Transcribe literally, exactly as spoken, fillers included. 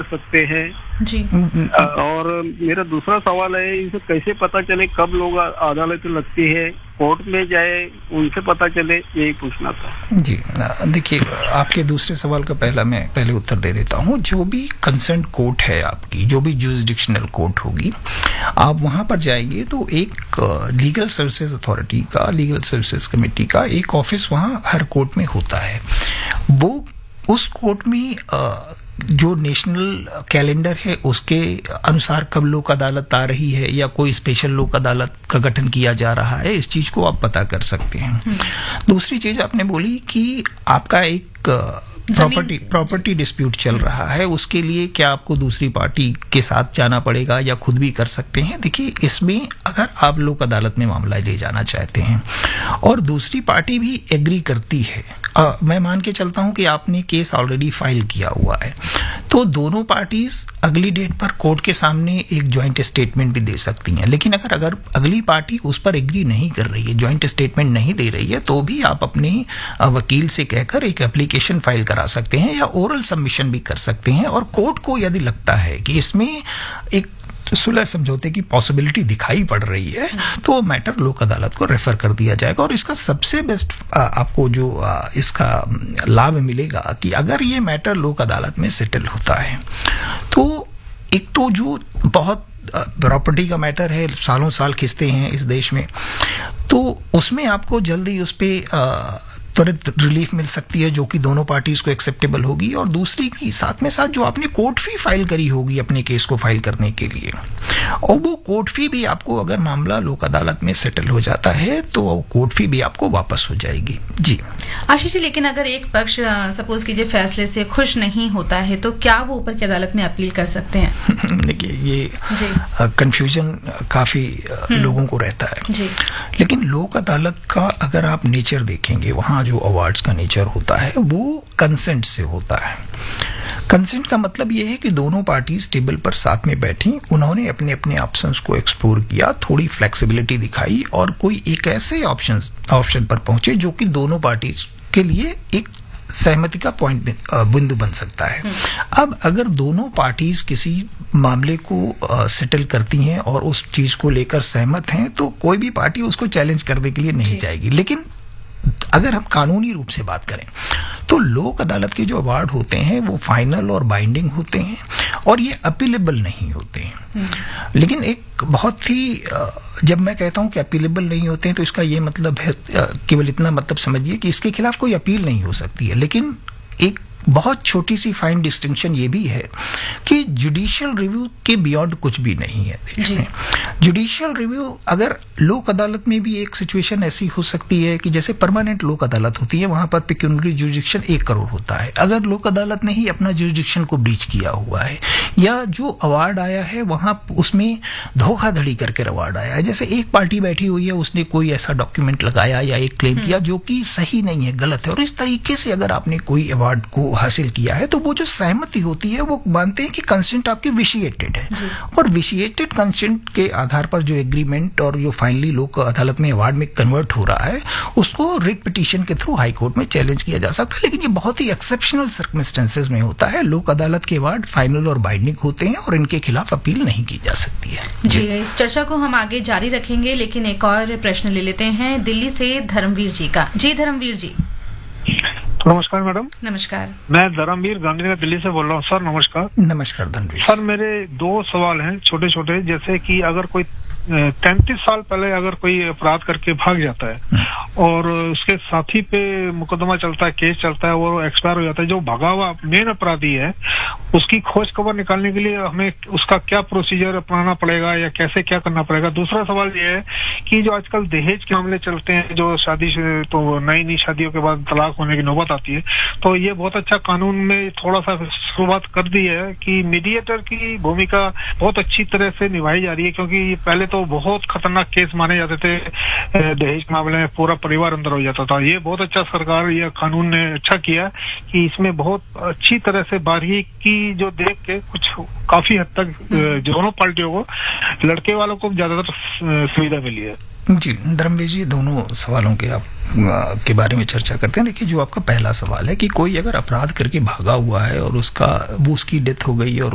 सकते हैं जी। और मेरा दूसरा सवाल है, इनसे कैसे पता चले कब लोग अदालत लगती है, कोर्ट में जाए उनसे पता चले, यही पूछना था जी। देखिए, आपके दूसरे सवाल का पहला मैं पहले उत्तर दे देता हूँ। जो भी कंसर्न कोर्ट है आपकी, जो भी जुरिसडिक्शनल कोर्ट होगी, आप वहां पर जाएंगे तो एक लीगल सर्विसेज अथॉरिटी का, लीगल सर्विसेज कमेटी का एक ऑफिस वहां हर कोर्ट में होता है। वो उस कोर्ट में आ, जो नेशनल कैलेंडर है उसके अनुसार कब लोक अदालत आ रही है या कोई स्पेशल लोक अदालत का गठन किया जा रहा है, इस चीज को आप पता कर सकते हैं। दूसरी चीज आपने बोली कि आपका एक प्रॉपर्टी प्रॉपर्टी डिस्प्यूट चल रहा है, उसके लिए क्या आपको दूसरी पार्टी के साथ जाना पड़ेगा या खुद भी कर सकते हैं? देखिए, इसमें अगर आप लोक अदालत में मामला ले जाना चाहते हैं और दूसरी पार्टी भी एग्री करती है, आ, मैं मान के चलता हूं कि आपने केस ऑलरेडी फाइल किया हुआ है, तो दोनों पार्टीज अगली डेट पर कोर्ट के सामने एक ज्वाइंट स्टेटमेंट भी दे सकती हैं। लेकिन अगर अगर अगली पार्टी उस पर एग्री नहीं कर रही है, ज्वाइंट स्टेटमेंट नहीं दे रही है, तो भी आप अपने वकील से कहकर एक एप्लीकेशन फाइल करा सकते हैं या ओरल सबमिशन भी कर सकते हैं। और कोर्ट को यदि लगता है कि इसमें एक सुलह समझौते की पॉसिबिलिटी दिखाई पड़ रही है, तो मैटर लोक अदालत को रेफर कर दिया जाएगा। और इसका सबसे बेस्ट आपको जो इसका लाभ मिलेगा कि अगर ये मैटर लोक अदालत में सेटल होता है, तो एक तो जो बहुत प्रॉपर्टी का मैटर है, सालों साल खिंचते हैं इस देश में, तो उसमें आपको जल्दी उस पर त्वरित रिलीफ मिल सकती है, जो कि दोनों पार्टीज को एक्सेप्टेबल होगी। और दूसरी की साथ में साथ जो आपने कोर्ट फी फाइल करी होगी अपने केस को फाइल करने के लिए, और वो कोर्ट फी भी आपको, अगर मामला लोक अदालत में सेटल हो जाता है, तो वो कोर्ट फी भी आपको वापस हो जाएगी। जी आशीष जी, लेकिन अगर एक पक्ष सपोज कीजिए फैसले से खुश नहीं होता है, तो क्या वो ऊपर की अदालत में अपील कर सकते हैं? देखिए, ये कंफ्यूजन काफी लोगों को रहता है जी। लेकिन लोक अदालत का अगर आप नेचर देखेंगे, वहां जो अवार्ड्स का नेचर होता है वो कंसेंट से होता है। कंसेंट का मतलब ये है कि दोनों पार्टीज टेबल पर साथ में बैठी, उन्होंने अपने अपने ऑप्शंस को एक्सप्लोर किया, थोड़ी फ्लेक्सिबिलिटी दिखाई और कोई एक ऐसे ऑप्शन ऑप्शन पर पहुंचे जो कि दोनों पार्टीज के लिए एक सहमति का पॉइंट बिंदु बन सकता है। अब अगर दोनों पार्टीज किसी मामले को सेटल करती हैं और उस चीज को लेकर सहमत हैं, तो कोई भी पार्टी उसको चैलेंज करने के लिए नहीं जाएगी। लेकिन अगर हम कानूनी रूप से बात करें, तो लोक अदालत के जो अवार्ड होते हैं वो फाइनल और बाइंडिंग होते हैं और ये अपीलेबल नहीं होते हैं। लेकिन एक बहुत ही, जब मैं कहता हूं कि अपीलेबल नहीं होते हैं, तो इसका ये मतलब है, केवल इतना मतलब समझिए कि इसके खिलाफ कोई अपील नहीं हो सकती है। लेकिन एक बहुत छोटी सी फाइन डिस्टिंक्शन ये भी है कि जुडिशियल रिव्यू के बियॉन्ड कुछ भी नहीं है देश में। जुडिशियल रिव्यू, अगर लोक अदालत में भी एक सिचुएशन ऐसी हो सकती है कि जैसे परमानेंट लोक अदालत होती है, वहां पर पेक्यूनिटरी जुरिडिक्शन एक करोड़ होता है। अगर लोक अदालत ने ही अपना जुरिडिक्शन को ब्रीच किया हुआ है या जो अवार्ड आया है वहां उसमें धोखाधड़ी करके अवार्ड आया है, जैसे एक पार्टी बैठी हुई है, उसने कोई ऐसा डॉक्यूमेंट लगाया या एक क्लेम किया जो कि सही नहीं है, गलत है, और इस तरीके से अगर आपने कोई अवार्ड को हासिल किया है, तो वो जो सहमति होती है वो मानते हैं कि कंसेंट आपकी विशिएटेड है। और विशिएटेड कंसेंट के आधार पर जो एग्रीमेंट और जो फाइनली लोक अदालत में अवार्ड में कन्वर्ट हो रहा है, उसको रिट पिटीशन के थ्रू हाई कोर्ट में चैलेंज किया जा सकता है। लेकिन ये बहुत ही एक्सेप्शनल सर्कमस्टेंसेज में होता है। लोक अदालत के अवार्ड फाइनल और बाइंडिंग होते हैं और इनके खिलाफ अपील नहीं की जा सकती है। जी, इस चर्चा को हम आगे जारी रखेंगे, लेकिन एक और प्रश्न ले लेते हैं दिल्ली से धर्मवीर जी का। जी धर्मवीर जी। नमस्कार मैडम। नमस्कार। मैं धर्मवीर गांधीनगर दिल्ली से बोल रहा हूँ सर। नमस्कार। नमस्कार धर्मवीर सर, मेरे दो सवाल हैं छोटे छोटे। जैसे कि अगर कोई तैंतीस साल पहले अगर कोई अपराध करके भाग जाता है और उसके साथी पे मुकदमा चलता है, केस चलता है, वो एक्सपायर हो जाता है, जो भागा हुआ मेन अपराधी है, उसकी खोज खबर निकालने के लिए हमें उसका क्या प्रोसीजर अपनाना पड़ेगा या कैसे क्या करना पड़ेगा? दूसरा सवाल ये है कि जो आजकल दहेज के मामले चलते हैं, जो शादी से तो नई नई शादियों के बाद तलाक होने की नौबत आती है, तो ये बहुत अच्छा कानून में थोड़ा सा शुरुआत कर दी है कि मीडिएटर की भूमिका बहुत अच्छी तरह से निभाई जा रही है, क्योंकि पहले तो बहुत खतरनाक केस माने जाते थे, दहेज के मामले में पूरा परिवार अंदर हो जाता था। ये बहुत अच्छा सरकार या कानून ने अच्छा किया कि इसमें बहुत अच्छी तरह से बारीकी जो देख के कुछ काफी हद तक दोनों पार्टियों को, लड़के वालों को ज्यादातर सुविधा मिली है। जी धर्मवीर जी, दोनों सवालों के आप के बारे में चर्चा करते हैं। देखिए, जो आपका पहला सवाल है कि कोई अगर अपराध करके भागा हुआ है और उसका वो उसकी डेथ हो गई और